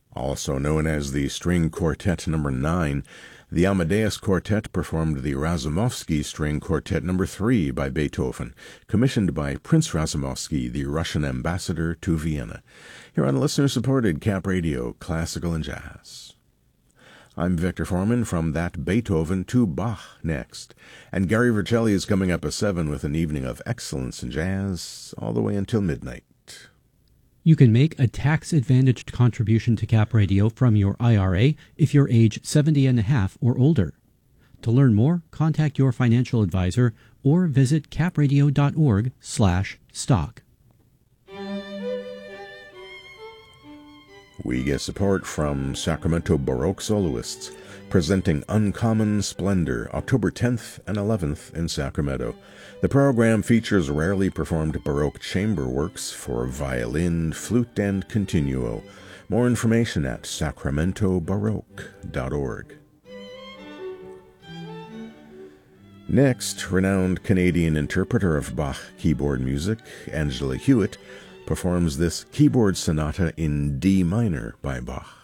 Also known as the String Quartet No. 9, the Amadeus Quartet performed the Razumovsky String Quartet No. 3 by Beethoven, commissioned by Prince Razumovsky, the Russian ambassador to Vienna, here on listener-supported Cap Radio, Classical and Jazz. I'm Victor Foreman from That Beethoven to Bach next, and Gary Vercelli is coming up at 7 with an evening of excellence in jazz all the way until midnight. You can make a tax-advantaged contribution to Cap Radio from your IRA if you're age 70 and a half or older. To learn more, contact your financial advisor or visit capradio.org/stock. We get support from Sacramento Baroque soloists, presenting Uncommon Splendor, October 10th and 11th in Sacramento. The program features rarely performed Baroque chamber works for violin, flute, and continuo. More information at sacramentobaroque.org. Next, renowned Canadian interpreter of Bach keyboard music, Angela Hewitt, performs this keyboard sonata in D minor by Bach.